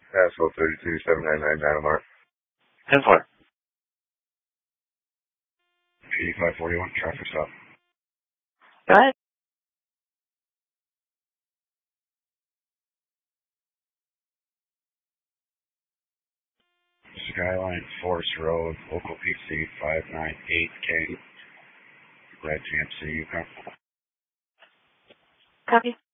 Asphalt 32, 799 Dynamart. 10-4. 8541, traffic stop. Go ahead. Skyline Forest Road, local PC 598K. Glad GMC, Yukon. Copy.